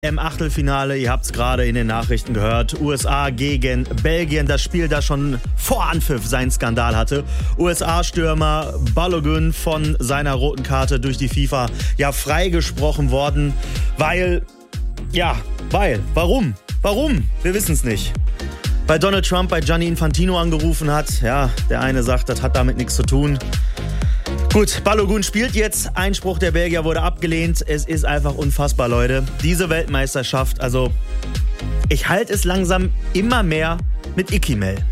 Im Achtelfinale, ihr habt es gerade in den Nachrichten gehört, USA gegen Belgien, das Spiel, das schon vor Anpfiff seinen Skandal hatte. USA-Stürmer Balogun von seiner roten Karte durch die FIFA freigesprochen worden, warum? Wir wissen es nicht. Weil Donald Trump bei Gianni Infantino angerufen hat, der eine sagt, das hat damit nichts zu tun. Gut, Balogun spielt jetzt. Einspruch der Belgier wurde abgelehnt. Es ist einfach unfassbar, Leute. Diese Weltmeisterschaft, ich halte es langsam immer mehr mit Ikimel.